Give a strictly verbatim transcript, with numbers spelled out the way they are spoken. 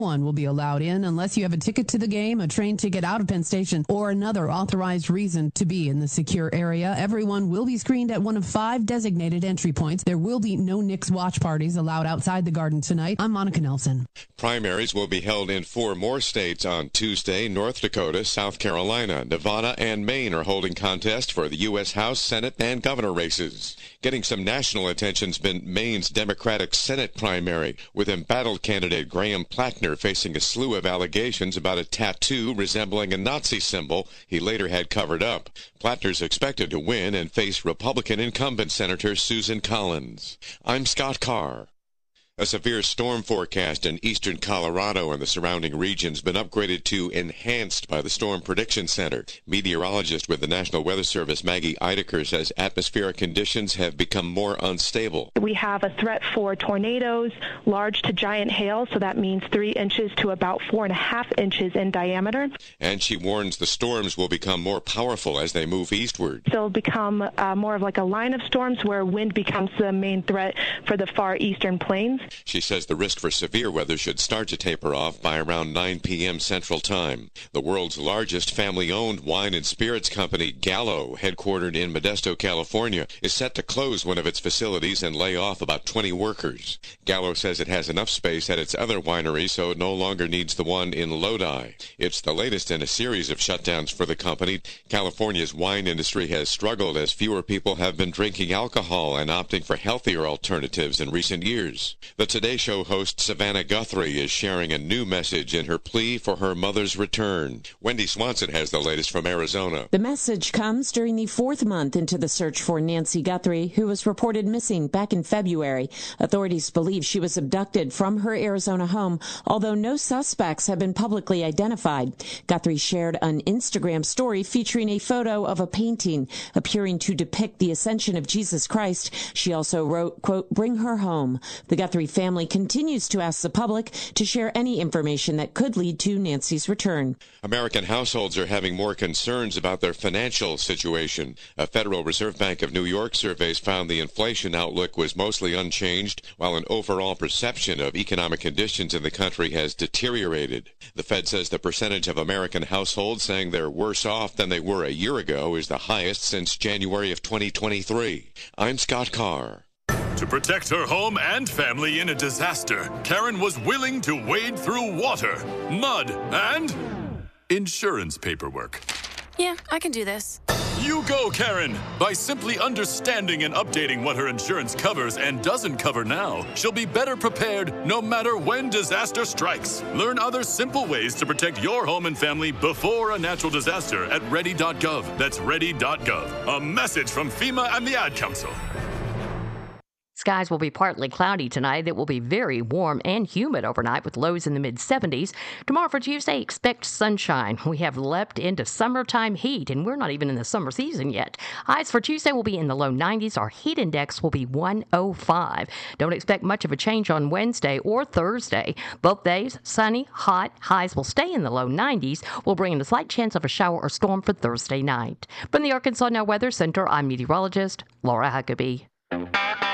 One will be allowed in unless you have a ticket to the game, a train ticket out of Penn Station, or another authorized reason to be in the secure area. Everyone will be screened at one of five designated entry points. There will be no Knicks watch parties allowed outside the Garden tonight. I'm Monica Nelson. Primaries will be held in four more states on Tuesday. North Dakota, South Carolina, Nevada, and Maine are holding contests for the U S House, Senate, and governor races. Getting some national attention's been Maine's Democratic Senate primary, with embattled candidate Graham Plattner facing a slew of allegations about a tattoo resembling a Nazi symbol he later had covered up. Plattner's expected to win and face Republican incumbent Senator Susan Collins. I'm Scott Carr. A severe storm forecast in eastern Colorado and the surrounding region has been upgraded to enhanced by the Storm Prediction Center. Meteorologist with the National Weather Service, Maggie Eidecker, says atmospheric conditions have become more unstable. We have a threat for tornadoes, large to giant hail, so that means three inches to about four and a half inches in diameter. And she warns the storms will become more powerful as they move eastward. They'll become uh, more of like a line of storms where wind becomes the main threat for the far eastern plains. She says the risk for severe weather should start to taper off by around nine p.m. Central Time. The world's largest family-owned wine and spirits company, Gallo, headquartered in Modesto, California, is set to close one of its facilities and lay off about twenty workers. Gallo says it has enough space at its other winery, so it no longer needs the one in Lodi. It's the latest in a series of shutdowns for the company. California's wine industry has struggled as fewer people have been drinking alcohol and opting for healthier alternatives in recent years. The Today Show host Savannah Guthrie is sharing a new message in her plea for her mother's return. Wendy Swanson has the latest from Arizona. The message comes during the fourth month into the search for Nancy Guthrie, who was reported missing back in February. Authorities believe she was abducted from her Arizona home, although no suspects have been publicly identified. Guthrie shared an Instagram story featuring a photo of a painting appearing to depict the ascension of Jesus Christ. She also wrote, quote, "Bring her home." The Guthrie family continues to ask the public to share any information that could lead to Nancy's return. American households are having more concerns about their financial situation. A Federal Reserve Bank of New York surveys found the inflation outlook was mostly unchanged, while an overall perception of economic conditions in the country has deteriorated. The Fed says the percentage of American households saying they're worse off than they were a year ago is the highest since January of twenty twenty-three. I'm Scott Carr. To protect her home and family in a disaster, Karen was willing to wade through water, mud, and insurance paperwork. Yeah, I can do this. You go, Karen! By simply understanding and updating what her insurance covers and doesn't cover now, she'll be better prepared no matter when disaster strikes. Learn other simple ways to protect your home and family before a natural disaster at ready dot gov. That's ready dot gov. A message from FEMA and the Ad Council. Skies will be partly cloudy tonight. It will be very warm and humid overnight with lows in the mid seventies. Tomorrow for Tuesday, expect sunshine. We have leapt into summertime heat, and we're not even in the summer season yet. Highs for Tuesday will be in the low nineties. Our heat index will be one oh five. Don't expect much of a change on Wednesday or Thursday. Both days, sunny, hot. Highs will stay in the low nineties. We'll bring in a slight chance of a shower or storm for Thursday night. From the Arkansas Now Weather Center, I'm meteorologist Laura Huckabee.